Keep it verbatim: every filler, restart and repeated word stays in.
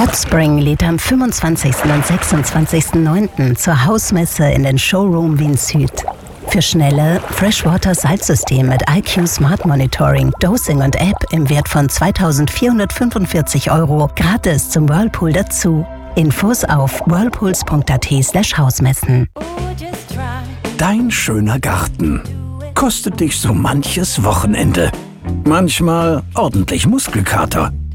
Hot Spring lädt am fünfundzwanzigsten und sechsundzwanzigsten neunten zur Hausmesse in den Showroom Wien Süd. Für schnelle Freshwater-Salzsystem mit I Q Smart Monitoring, Dosing und App im Wert von zweitausendvierhundertfünfundvierzig Euro gratis zum Whirlpool dazu. Infos auf whirlpools punkt at slash hausmessen. Dein schöner Garten kostet dich so manches Wochenende. Manchmal ordentlich Muskelkater.